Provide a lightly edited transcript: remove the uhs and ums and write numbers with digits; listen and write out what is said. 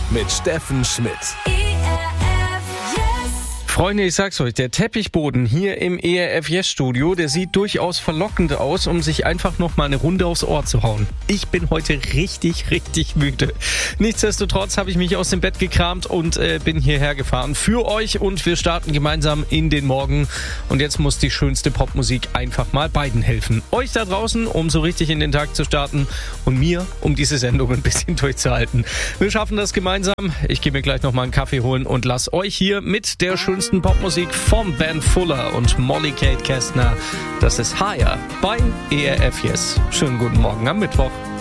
mit Steffen Schmidt. Freunde, ich sag's euch, der Teppichboden hier im ERF Yes Studio, der sieht durchaus verlockend aus, um sich einfach noch mal eine Runde aufs Ohr zu hauen. Ich bin heute richtig müde. Nichtsdestotrotz habe ich mich aus dem Bett gekramt und bin hierher gefahren für euch und wir starten gemeinsam in den Morgen. Und jetzt muss die schönste Popmusik einfach mal beiden helfen. Euch da draußen, um so richtig in den Tag zu starten und mir, um diese Sendung ein bisschen durchzuhalten. Wir schaffen das gemeinsam. Ich gehe mir gleich noch mal einen Kaffee holen und lasse euch hier mit der schönsten Popmusik vom Ben Fuller und Molly Kate Kestner. Das ist Higher bei ERF Yes. Schönen guten Morgen am Mittwoch.